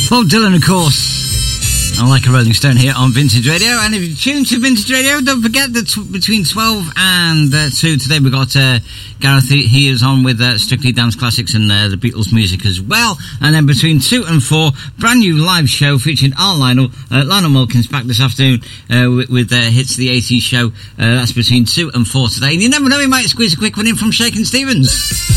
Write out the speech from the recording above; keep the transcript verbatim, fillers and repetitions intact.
Bob Dylan, of course. I like a Rolling Stone here on Vintage Radio. And if you're tuned to Vintage Radio, don't forget that t- between twelve and uh, two today we've got uh, Gareth. He is on with uh, Strictly Dance Classics and uh, the Beatles music as well. And then between two and four, brand new live show featuring our Lionel. Uh, Lionel Wilkins back this afternoon uh, with, with uh, Hits of the eighties show. Uh, that's between two and four today. And you never know, he might squeeze a quick one in from Shakin' Stevens.